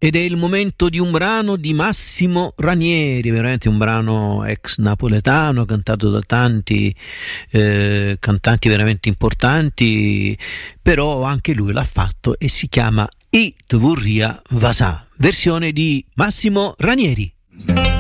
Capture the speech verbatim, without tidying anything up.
Ed è il momento di un brano di Massimo Ranieri, veramente un brano ex napoletano, cantato da tanti eh, cantanti veramente importanti, però anche lui l'ha fatto e si chiama I Tvurria Vasà, versione di Massimo Ranieri.